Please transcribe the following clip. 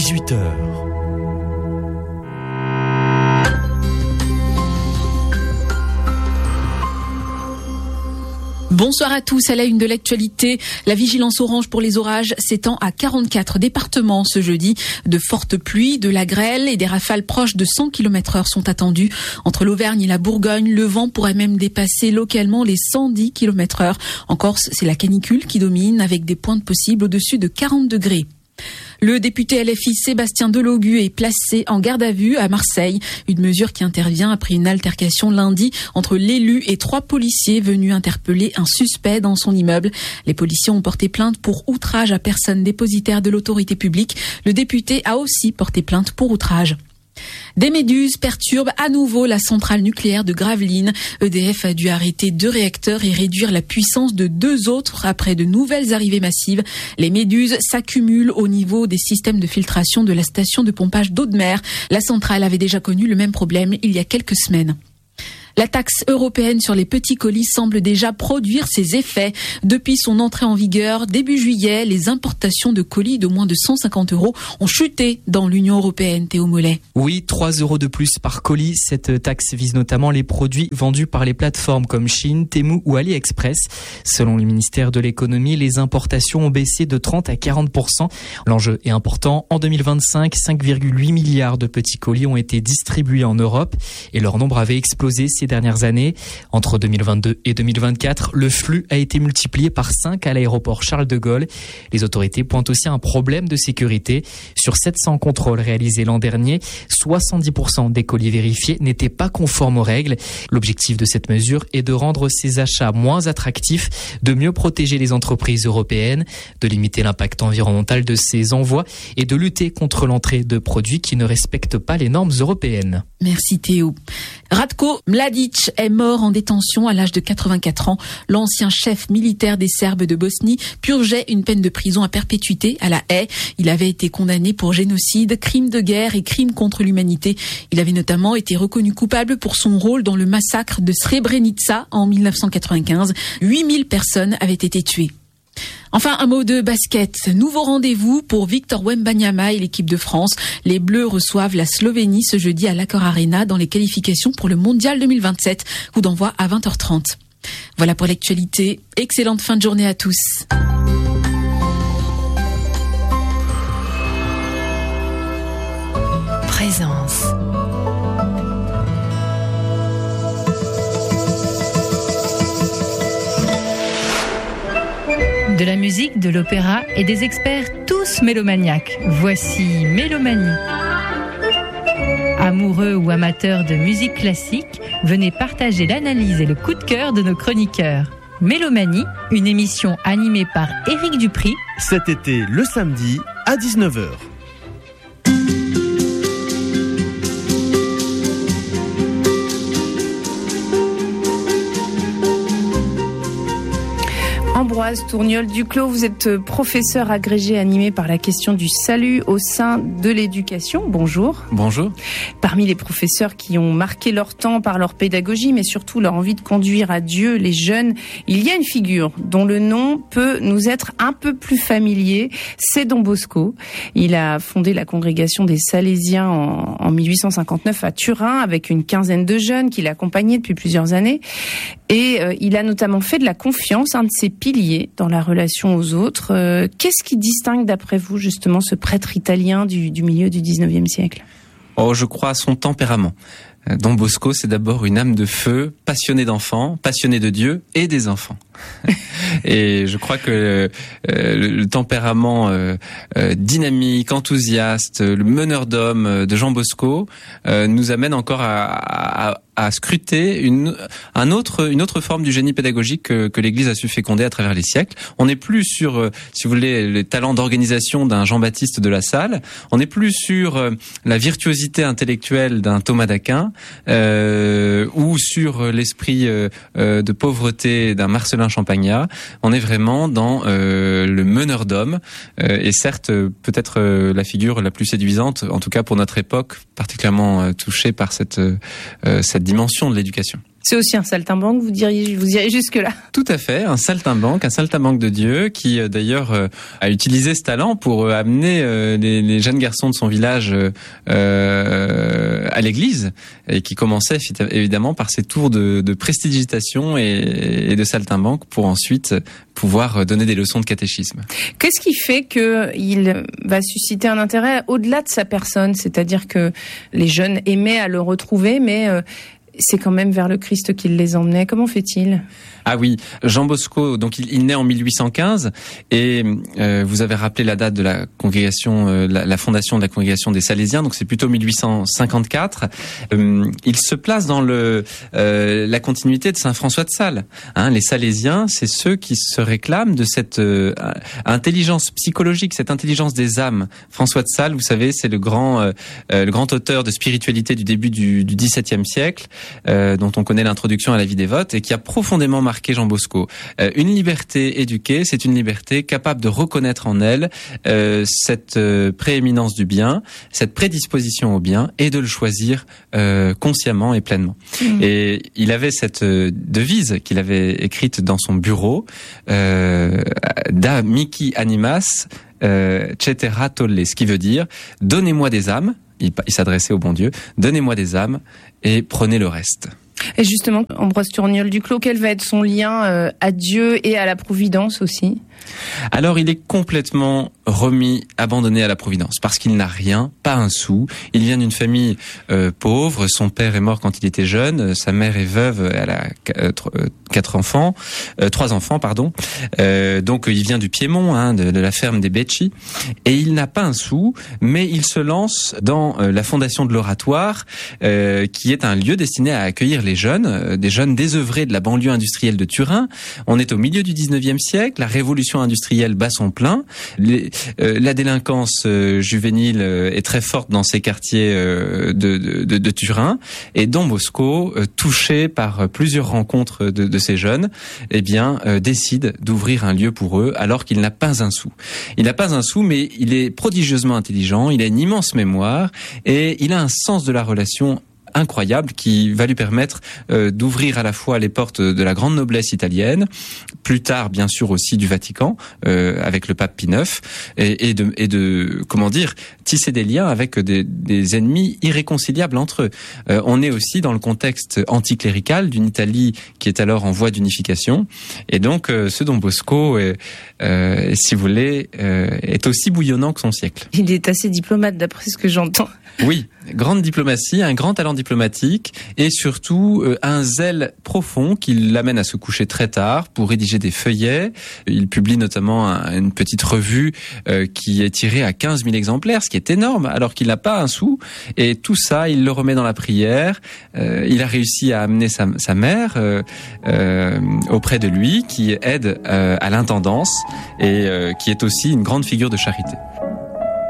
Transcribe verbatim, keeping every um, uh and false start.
dix-huit heures. Bonsoir à tous. À la une de l'actualité, la vigilance orange pour les orages s'étend à quarante-quatre départements ce jeudi. De fortes pluies, de la grêle et des rafales proches de cent kilomètres heure sont attendues. Entre l'Auvergne et la Bourgogne, le vent pourrait même dépasser localement les cent dix kilomètres heure. En Corse, c'est la canicule qui domine avec des pointes possibles au-dessus de quarante degrés. Le député L F I Sébastien Delogu est placé en garde à vue à Marseille. Une mesure qui intervient après une altercation lundi entre l'élu et trois policiers venus interpeller un suspect dans son immeuble. Les policiers ont porté plainte pour outrage à personne dépositaire de l'autorité publique. Le député a aussi porté plainte pour outrage. Des méduses perturbent à nouveau la centrale nucléaire de Gravelines. E D F a dû arrêter deux réacteurs et réduire la puissance de deux autres après de nouvelles arrivées massives. Les méduses s'accumulent au niveau des systèmes de filtration de la station de pompage d'eau de mer. La centrale avait déjà connu le même problème il y a quelques semaines. La taxe européenne sur les petits colis semble déjà produire ses effets. Depuis son entrée en vigueur, début juillet, les importations de colis de moins de cent cinquante euros ont chuté dans l'Union européenne. Théo Mollet. Oui, trois euros de plus par colis. Cette taxe vise notamment les produits vendus par les plateformes comme Chine, Temu ou AliExpress. Selon le ministère de l'économie, les importations ont baissé de trente à quarante pour cent. L'enjeu est important. En deux mille vingt-cinq, cinq virgule huit milliards de petits colis ont été distribués en Europe et leur nombre avait explosé ces dernières années. Entre deux mille vingt-deux et deux mille vingt-quatre, le flux a été multiplié par cinq à l'aéroport Charles de Gaulle. Les autorités pointent aussi un problème de sécurité. Sur sept cents contrôles réalisés l'an dernier, soixante-dix pour cent des colis vérifiés n'étaient pas conformes aux règles. L'objectif de cette mesure est de rendre ces achats moins attractifs, de mieux protéger les entreprises européennes, de limiter l'impact environnemental de ces envois et de lutter contre l'entrée de produits qui ne respectent pas les normes européennes. Merci Théo. Ratko Mladic est mort en détention à l'âge de quatre-vingt-quatre ans. L'ancien chef militaire des Serbes de Bosnie purgeait une peine de prison à perpétuité à La Haye. Il avait été condamné pour génocide, crime de guerre et crime contre l'humanité. Il avait notamment été reconnu coupable pour son rôle dans le massacre de Srebrenica en mille neuf cent quatre-vingt-quinze. huit mille personnes avaient été tuées. Enfin, un mot de basket. Nouveau rendez-vous pour Victor Wembanyama et l'équipe de France. Les Bleus reçoivent la Slovénie ce jeudi à l'Accor Arena dans les qualifications pour le Mondial deux mille vingt-sept. Coup d'envoi à vingt heures trente. Voilà pour l'actualité. Excellente fin de journée à tous. Présence. De la musique, de l'opéra et des experts tous mélomaniaques. Voici Mélomanie. Amoureux ou amateurs de musique classique, venez partager l'analyse et le coup de cœur de nos chroniqueurs. Mélomanie, une émission animée par Éric Dupri. Cet été, le samedi, à dix-neuf heures. Ambroise Tourniol-Duclos, vous êtes professeur agrégé animé par la question du salut au sein de l'éducation. Bonjour. Bonjour. Parmi les professeurs qui ont marqué leur temps par leur pédagogie, mais surtout leur envie de conduire à Dieu les jeunes, il y a une figure dont le nom peut nous être un peu plus familier, c'est Don Bosco. Il a fondé la congrégation des Salésiens en, en mille huit cent cinquante-neuf à Turin avec une quinzaine de jeunes qu'il accompagnait depuis plusieurs années. Et euh, il a notamment fait de la confiance un de ses piliers dans la relation aux autres. Euh, qu'est-ce qui distingue d'après vous justement ce prêtre italien du, du milieu du dix-neuvième siècle ? Oh, je crois à son tempérament. Don Bosco, c'est d'abord une âme de feu, passionnée d'enfants, passionnée de Dieu et des enfants. Et je crois que euh, le, le tempérament euh, euh, dynamique, enthousiaste, le meneur d'hommes de Jean Bosco euh, nous amène encore à, à, à scruter une, un autre, une autre forme du génie pédagogique que, que l'Église a su féconder à travers les siècles. On n'est plus sur, euh, si vous voulez, les talents d'organisation d'un Jean-Baptiste de La Salle. On n'est plus sur euh, la virtuosité intellectuelle d'un Thomas d'Aquin euh, ou sur l'esprit euh, euh, de pauvreté d'un Marcellin Champagnat. On est vraiment dans euh, le meneur d'hommes euh, et certes peut-être euh, la figure la plus séduisante, en tout cas pour notre époque, particulièrement euh, touchée par cette euh, cette dimension de l'éducation. C'est aussi un saltimbanque, vous diriez, vous irez jusque-là? Tout à fait, un saltimbanque, un saltimbanque de Dieu qui euh, d'ailleurs euh, a utilisé ce talent pour euh, amener euh, les, les jeunes garçons de son village euh, à l'église, et qui commençait évidemment par ses tours de, de prestidigitation et, et de saltimbanque pour ensuite pouvoir donner des leçons de catéchisme. Qu'est-ce qui fait qu'il va susciter un intérêt au-delà de sa personne? C'est-à-dire que les jeunes aimaient à le retrouver, mais euh, c'est quand même vers le Christ qu'il les emmenait. Comment fait-il? Ah oui, Jean Bosco, donc il, il naît en mille huit cent quinze, et euh, vous avez rappelé la date de la congrégation, euh, la, la fondation de la congrégation des Salésiens, donc c'est plutôt mille huit cent cinquante-quatre. Euh, il se place dans le euh, la continuité de Saint François de Sales. Hein, les Salésiens, c'est ceux qui se réclament de cette euh, intelligence psychologique, cette intelligence des âmes. François de Sales, vous savez, c'est le grand euh, le grand auteur de spiritualité du début du, du dix-septième siècle, euh, dont on connaît l'introduction à la vie dévote, et qui a profondément marqué Jean Bosco. Euh, une liberté éduquée, c'est une liberté capable de reconnaître en elle euh, cette euh, prééminence du bien, cette prédisposition au bien, et de le choisir euh, consciemment et pleinement. Mmh. Et il avait cette euh, devise qu'il avait écrite dans son bureau, euh, Da mihi animas euh, cetera tolle, ce qui veut dire « Donnez-moi des âmes », il, il s'adressait au bon Dieu, « Donnez-moi des âmes et prenez le reste ». Et justement, Ambroise Tourniol-Duclos, quel va être son lien euh, à Dieu et à la Providence aussi? Alors, il est complètement remis, abandonné à la Providence, parce qu'il n'a rien, pas un sou. Il vient d'une famille euh, pauvre. Son père est mort quand il était jeune. Sa mère est veuve. Elle a euh, quatre enfants, euh, trois enfants, pardon. Euh, donc, il vient du Piémont, hein, de, de la ferme des Becci, et il n'a pas un sou, mais il se lance dans euh, la fondation de l'Oratoire, euh, qui est un lieu destiné à accueillir les jeunes, euh, des jeunes désœuvrés de la banlieue industrielle de Turin. On est au milieu du dix-neuvième siècle. La révolution industrielle bat son plein. Les, euh, la délinquance euh, juvénile euh, est très forte dans ces quartiers euh, de, de, de, de Turin. Et Don Bosco, euh, touché par euh, plusieurs rencontres de, de ces jeunes, eh bien, euh, décide d'ouvrir un lieu pour eux, alors qu'il n'a pas un sou. Il n'a pas un sou, mais il est prodigieusement intelligent. Il a une immense mémoire et il a un sens de la relation incroyable qui va lui permettre euh, d'ouvrir à la fois les portes de la grande noblesse italienne, plus tard bien sûr aussi du Vatican euh, avec le pape Pie neuf, et, et de et de comment dire tisser des liens avec des, des ennemis irréconciliables entre eux. Euh, on est aussi dans le contexte anticlérical d'une Italie qui est alors en voie d'unification, et donc euh, ce Don Bosco est, euh, si vous voulez euh, est aussi bouillonnant que son siècle. Il est assez diplomate d'après ce que j'entends. Oui, grande diplomatie, un grand talent diplomatique et surtout euh, un zèle profond qui l'amène à se coucher très tard pour rédiger des feuillets. Il publie notamment un, une petite revue euh, qui est tirée à quinze mille exemplaires, ce qui est énorme, alors qu'il n'a pas un sou. Et tout ça, il le remet dans la prière. Euh, il a réussi à amener sa, sa mère euh, euh, auprès de lui, qui aide euh, à l'intendance et euh, qui est aussi une grande figure de charité.